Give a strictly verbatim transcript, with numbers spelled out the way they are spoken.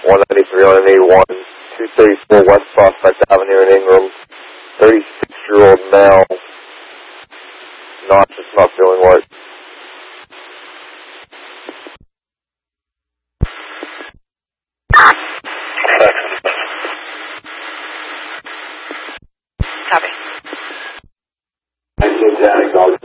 one ninety-three on an A one, two thirty-four West Prospect Avenue in Ingram, thirty-six-year-old male, not just not feeling well. Copy. I think that